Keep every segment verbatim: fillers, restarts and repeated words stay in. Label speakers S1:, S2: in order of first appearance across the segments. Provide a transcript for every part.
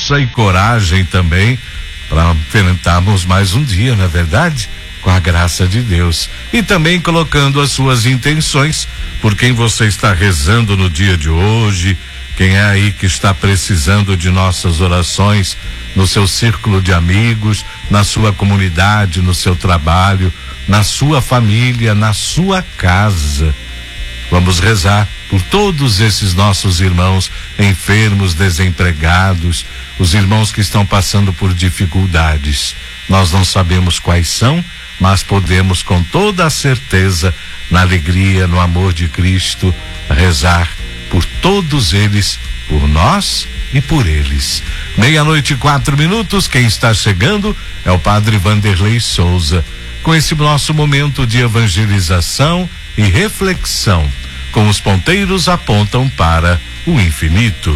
S1: força e coragem também para enfrentarmos mais um dia, não é verdade? Com a graça de Deus. E também colocando as suas intenções por quem você está rezando no dia de hoje, quem é aí que está precisando de nossas orações no seu círculo de amigos, na sua comunidade, no seu trabalho, na sua família, na sua casa. Vamos rezar por todos esses nossos irmãos enfermos, desempregados, os irmãos que estão passando por dificuldades. Nós não sabemos quais são, mas podemos com toda a certeza, na alegria, no amor de Cristo, rezar por todos eles, por nós e por eles. Meia-noite e quatro minutos, quem está chegando é o Padre Vanderlei Souza, com esse nosso momento de evangelização e reflexão, com os ponteiros apontam para o infinito.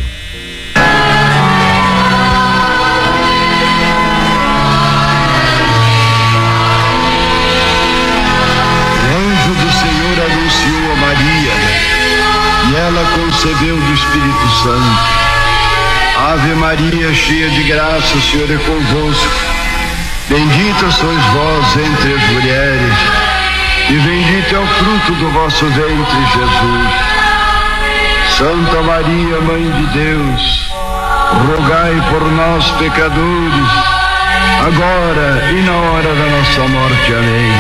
S2: Ela concebeu do Espírito Santo. Ave Maria, cheia de graça, o Senhor é convosco. Bendita sois vós entre as mulheres, e bendito é o fruto do vosso ventre, Jesus. Santa Maria, Mãe de Deus, rogai por nós, pecadores, agora e na hora da nossa morte. Amém.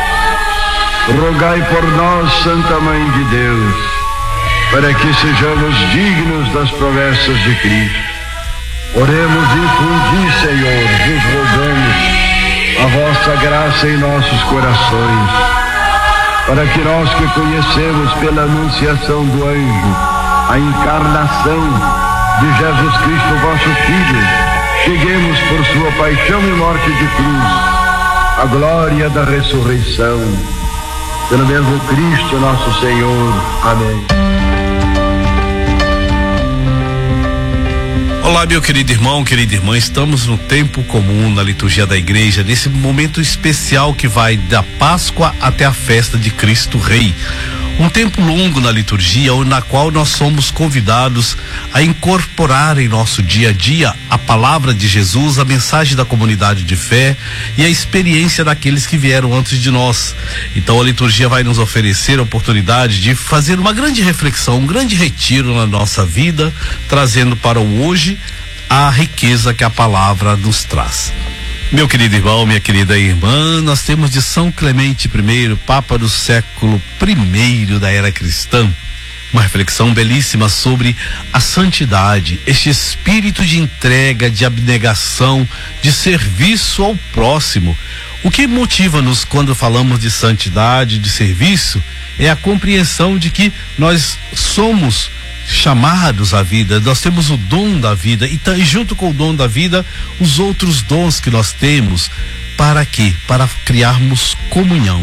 S2: Rogai por nós, Santa Mãe de Deus, para que sejamos dignos das promessas de Cristo. Oremos e infundi, Senhor, vos rogamos a vossa graça em nossos corações, para que nós que conhecemos pela anunciação do anjo a encarnação de Jesus Cristo, vosso Filho, cheguemos por sua paixão e morte de cruz à glória da ressurreição. Pelo mesmo Cristo nosso Senhor. Amém.
S3: Olá, meu querido irmão, querida irmã, estamos no tempo comum na liturgia da igreja, nesse momento especial que vai da Páscoa até a festa de Cristo Rei. Um tempo longo na liturgia, na qual nós somos convidados a incorporar em nosso dia a dia a palavra de Jesus, a mensagem da comunidade de fé e a experiência daqueles que vieram antes de nós. Então a liturgia vai nos oferecer a oportunidade de fazer uma grande reflexão, um grande retiro na nossa vida, trazendo para o hoje a riqueza que a palavra nos traz. Meu querido irmão, minha querida irmã, nós temos de São Clemente I, Papa do século primeiro da era cristã, uma reflexão belíssima sobre a santidade, este espírito de entrega, de abnegação, de serviço ao próximo. O que motiva-nos quando falamos de santidade, de serviço, é a compreensão de que nós somos chamados à vida, nós temos o dom da vida e, e junto com o dom da vida, os outros dons que nós temos. Para quê? Para criarmos comunhão.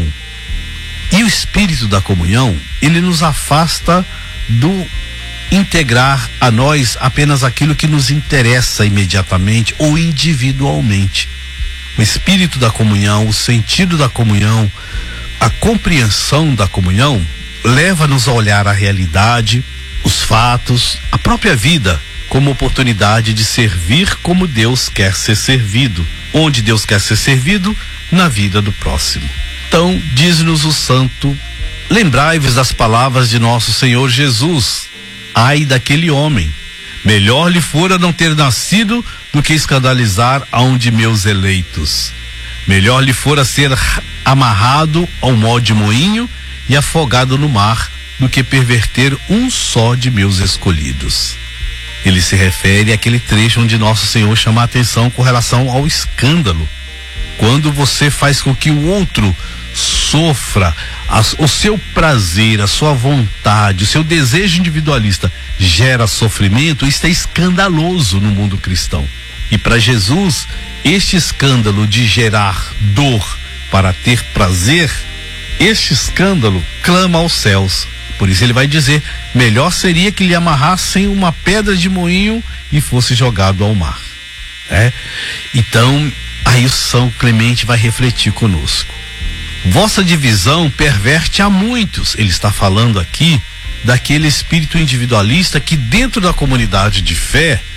S3: E o espírito da comunhão, ele nos afasta do integrar a nós apenas aquilo que nos interessa imediatamente ou individualmente. O espírito da comunhão, o sentido da comunhão, a compreensão da comunhão leva-nos a olhar a realidade, os fatos, a própria vida como oportunidade de servir como Deus quer ser servido. Onde Deus quer ser servido? Na vida do próximo. Então, diz-nos o santo: lembrai-vos das palavras de nosso Senhor Jesus. Ai daquele homem, melhor lhe fora não ter nascido do que escandalizar a um de meus eleitos. Melhor lhe fora ser amarrado a um mó de moinho e afogado no mar, do que perverter um só de meus escolhidos. Ele se refere àquele trecho onde nosso Senhor chama a atenção com relação ao escândalo. Quando você faz com que o outro sofra, a, o seu prazer, a sua vontade, o seu desejo individualista gera sofrimento, isso é escandaloso no mundo cristão. E para Jesus, este escândalo de gerar dor para ter prazer, este escândalo clama aos céus. Por isso ele vai dizer: melhor seria que lhe amarrassem uma pedra de moinho e fosse jogado ao mar. É? Então, aí o São Clemente vai refletir conosco. Vossa divisão perverte a muitos. Ele está falando aqui daquele espírito individualista que dentro da comunidade de fé